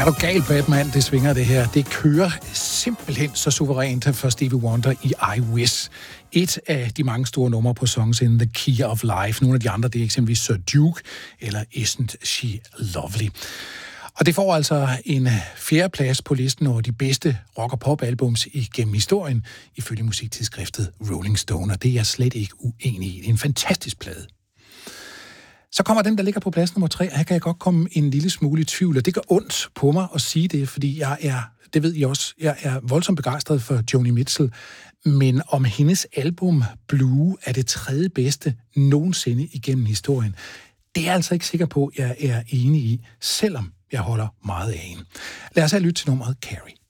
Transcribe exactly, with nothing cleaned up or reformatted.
Er du gal, Batman? Det svinger det her. Det kører simpelthen så suverænt for Stevie Wonder i I Wish. Et af de mange store numre på songs in The Key of Life. Nogle af de andre, det er eksempelvis Sir Duke eller Isn't She Lovely. Og det får altså en fjerde plads på listen over de bedste rock- og pop-albums igennem historien, ifølge musiktidsskriftet Rolling Stone, og det er jeg slet ikke uenig i. Det er en fantastisk plade. Så kommer den, der ligger på plads nummer tre, og her kan jeg godt komme en lille smule i tvivl, og det gør ondt på mig at sige det, fordi jeg er, det ved I også, jeg er voldsomt begejstret for Joni Mitchell, men om hendes album Blue er det tredje bedste nogensinde igennem historien, det er jeg altså ikke sikker på, jeg er enig i, selvom jeg holder meget af hende. Lad os have lytte til nummeret Carrie.